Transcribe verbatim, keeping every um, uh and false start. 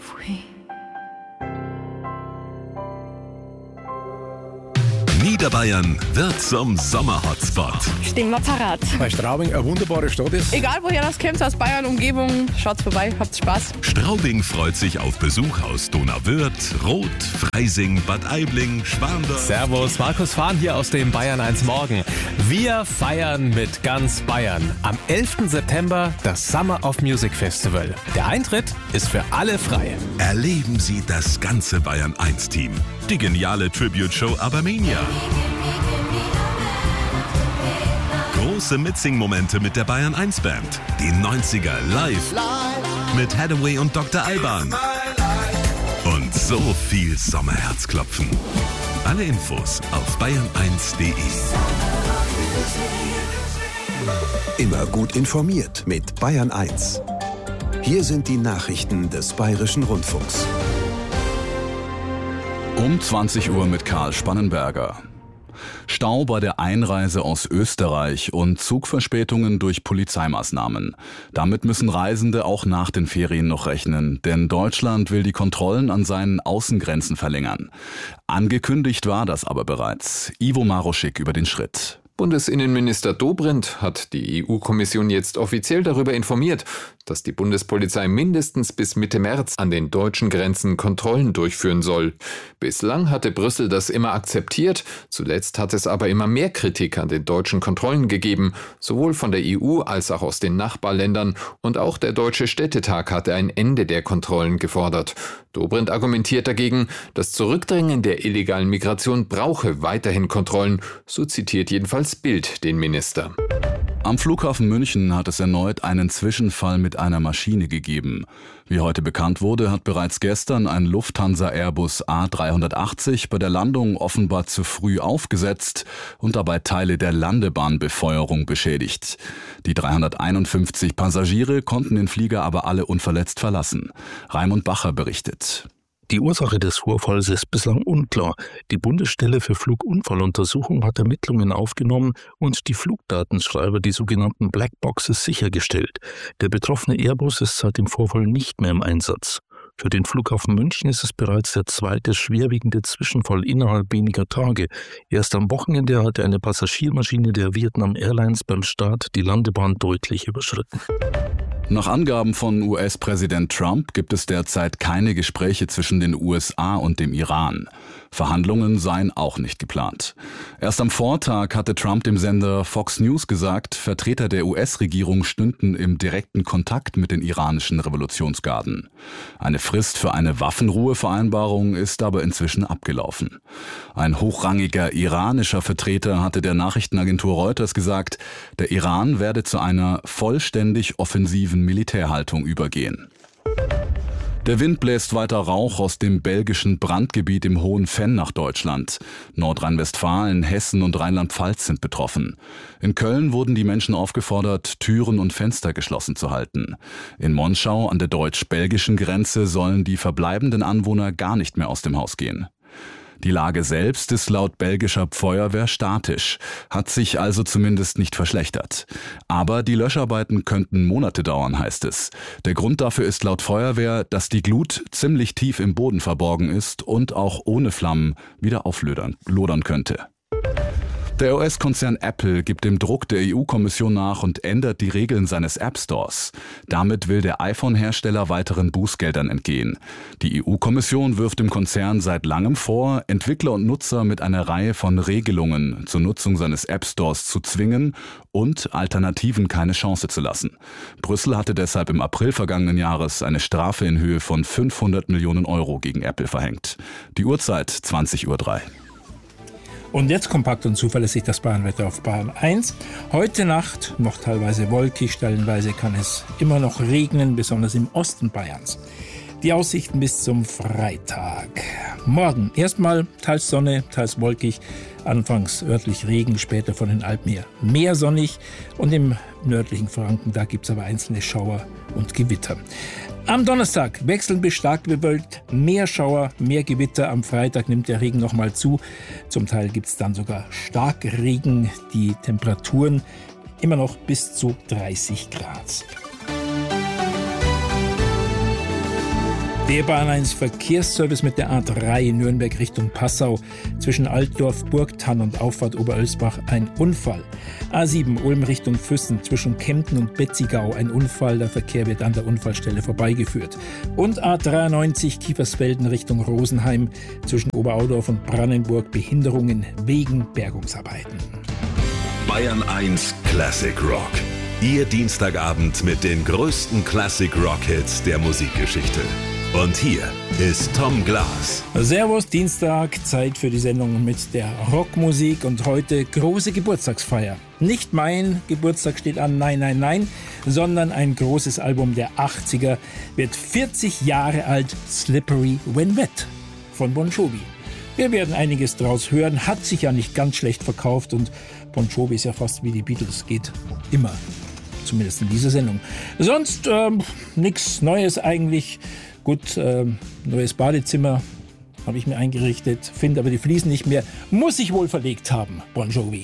Pfui. Niederbayern wird zum Sommerhotspot. Stehen wir parat. Weil Straubing eine wunderbare Stadt ist. Egal woher das kommt, aus Bayern, Umgebung, schaut's vorbei, habt Spaß. Straubing freut sich auf Besuch aus Donauwörth, Roth, Freising, Bad Aibling, Schwandorf. Servus, Markus Fahn hier aus dem Bayern eins Morgen. Wir feiern mit ganz Bayern. Am elften September das Summer of Music Festival. Der Eintritt ist für alle frei. Erleben Sie das ganze Bayern eins Team. Die geniale Tribute-Show Abermania. Große Mitsing-Momente mit der Bayern eins Band. Die neunziger live mit Hathaway und Doktor Alban. Und so viel Sommerherzklopfen. Alle Infos auf bayern eins punkt de. Immer gut informiert mit Bayern eins. Hier sind die Nachrichten des Bayerischen Rundfunks. Um zwanzig Uhr mit Karl Spannenberger. Stau bei der Einreise aus Österreich und Zugverspätungen durch Polizeimaßnahmen. Damit müssen Reisende auch nach den Ferien noch rechnen, denn Deutschland will die Kontrollen an seinen Außengrenzen verlängern. Angekündigt war das aber bereits. Ivo Maroschik über den Schritt. Bundesinnenminister Dobrindt hat die E U-Kommission jetzt offiziell darüber informiert, dass die Bundespolizei mindestens bis Mitte März an den deutschen Grenzen Kontrollen durchführen soll. Bislang hatte Brüssel das immer akzeptiert, zuletzt hat es aber immer mehr Kritik an den deutschen Kontrollen gegeben, sowohl von der E U als auch aus den Nachbarländern, und auch der Deutsche Städtetag hatte ein Ende der Kontrollen gefordert. Dobrindt argumentiert dagegen, das Zurückdrängen der illegalen Migration brauche weiterhin Kontrollen, so zitiert jedenfalls Bild den Minister. Am Flughafen München hat es erneut einen Zwischenfall mit einer Maschine gegeben. Wie heute bekannt wurde, hat bereits gestern ein Lufthansa-Airbus A dreihundertachtzig bei der Landung offenbar zu früh aufgesetzt und dabei Teile der Landebahnbefeuerung beschädigt. Die dreihunderteinundfünfzig Passagiere konnten den Flieger aber alle unverletzt verlassen. Raimund Bacher berichtet. Die Ursache des Vorfalls ist bislang unklar. Die Bundesstelle für Flugunfalluntersuchung hat Ermittlungen aufgenommen und die Flugdatenschreiber, die sogenannten Blackboxes, sichergestellt. Der betroffene Airbus ist seit dem Vorfall nicht mehr im Einsatz. Für den Flughafen München ist es bereits der zweite schwerwiegende Zwischenfall innerhalb weniger Tage. Erst am Wochenende hatte eine Passagiermaschine der Vietnam Airlines beim Start die Landebahn deutlich überschritten. Nach Angaben von U S-Präsident Trump gibt es derzeit keine Gespräche zwischen den U S A und dem Iran. Verhandlungen seien auch nicht geplant. Erst am Vortag hatte Trump dem Sender Fox News gesagt, Vertreter der U S-Regierung stünden im direkten Kontakt mit den iranischen Revolutionsgarden. Eine Frist für eine Waffenruhevereinbarung ist aber inzwischen abgelaufen. Ein hochrangiger iranischer Vertreter hatte der Nachrichtenagentur Reuters gesagt, der Iran werde zu einer vollständig offensiven Militärhaltung übergehen. Der Wind bläst weiter Rauch aus dem belgischen Brandgebiet im Hohen Venn nach Deutschland. Nordrhein-Westfalen, Hessen und Rheinland-Pfalz sind betroffen. In Köln wurden die Menschen aufgefordert, Türen und Fenster geschlossen zu halten. In Monschau an der deutsch-belgischen Grenze sollen die verbleibenden Anwohner gar nicht mehr aus dem Haus gehen. Die Lage selbst ist laut belgischer Feuerwehr statisch, hat sich also zumindest nicht verschlechtert. Aber die Löscharbeiten könnten Monate dauern, heißt es. Der Grund dafür ist laut Feuerwehr, dass die Glut ziemlich tief im Boden verborgen ist und auch ohne Flammen wieder auflodern lodern könnte. Der U S-Konzern Apple gibt dem Druck der E U-Kommission nach und ändert die Regeln seines App Stores. Damit will der iPhone-Hersteller weiteren Bußgeldern entgehen. Die E U-Kommission wirft dem Konzern seit langem vor, Entwickler und Nutzer mit einer Reihe von Regelungen zur Nutzung seines App Stores zu zwingen und Alternativen keine Chance zu lassen. Brüssel hatte deshalb im April vergangenen Jahres eine Strafe in Höhe von fünfhundert Millionen Euro gegen Apple verhängt. Die Uhrzeit zwanzig Uhr drei. Und jetzt kompakt und zuverlässig das Bayernwetter auf Bayern eins. Heute Nacht noch teilweise wolkig, stellenweise kann es immer noch regnen, besonders im Osten Bayerns. Die Aussichten bis zum Freitag. Morgen erstmal teils Sonne, teils wolkig, anfangs örtlich Regen, später von den Alpen her mehr sonnig. Und im nördlichen Franken, da gibt es aber einzelne Schauer und Gewitter. Am Donnerstag wechselnd bis stark bewölkt, mehr Schauer, mehr Gewitter. Am Freitag nimmt der Regen nochmal zu. Zum Teil gibt es dann sogar Starkregen. Die Temperaturen immer noch bis zu dreißig Grad. Der Bahn eins Verkehrsservice mit der A drei Nürnberg Richtung Passau. Zwischen Altdorf, Burgthann und Auffahrt Oberölsbach ein Unfall. A sieben Ulm Richtung Füssen zwischen Kempten und Betzigau ein Unfall. Der Verkehr wird an der Unfallstelle vorbeigeführt. Und A dreiundneunzig Kiefersfelden Richtung Rosenheim zwischen Oberaudorf und Brannenburg Behinderungen wegen Bergungsarbeiten. Bayern eins Classic Rock. Ihr Dienstagabend mit den größten Classic Rock Hits der Musikgeschichte. Und hier ist Tom Glas. Servus, Dienstag, Zeit für die Sendung mit der Rockmusik und heute große Geburtstagsfeier. Nicht mein Geburtstag steht an, nein, nein, nein, sondern ein großes Album der achtziger wird vierzig Jahre alt, Slippery When Wet von Bon Jovi. Wir werden einiges draus hören, hat sich ja nicht ganz schlecht verkauft und Bon Jovi ist ja fast wie die Beatles, geht immer, zumindest in dieser Sendung. Sonst ähm, nichts Neues eigentlich. Gut, ähm, neues Badezimmer habe ich mir eingerichtet, finde aber die Fliesen nicht mehr. Muss ich wohl verlegt haben, Bon Jovi.